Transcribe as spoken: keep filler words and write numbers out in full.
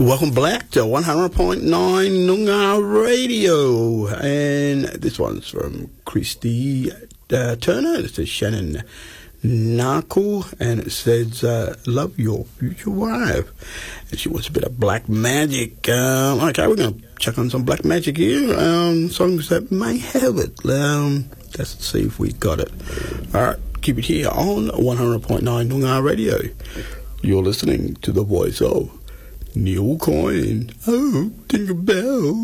Welcome back to one hundred point nine Noongar Radio. And this one's from Christy uh, Turner. It says Shannon Narkle. And it says, uh, love your future wife. And she wants a bit of Black Magic. Um, okay, we're going to check on some Black Magic here. Um, songs that may have it. Um, let's see if we got it. All right, keep it here on one hundred point nine Noongar Radio. You're listening to the voice of Neil Coyne. Oh, Tinkerbell.